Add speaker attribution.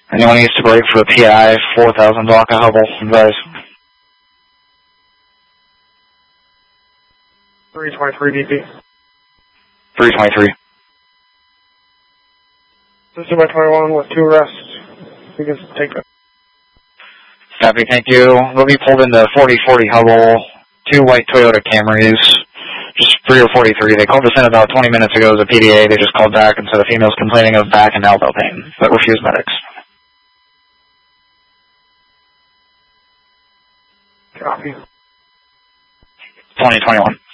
Speaker 1: Anyone needs to break for the PI, 4000 block of Hubble, advise.
Speaker 2: 323 DP.
Speaker 1: 323.
Speaker 2: System by 21 with 2 arrests. You can take that.
Speaker 1: Copy, thank you. They'll be pulled into 4040 Hubble, 2 white Toyota Camrys, just 3 or 43. They called us in about 20 minutes ago as a PDA. They just called back and said the female's complaining of back and elbow pain, but refused medics.
Speaker 2: Copy.
Speaker 1: 2021.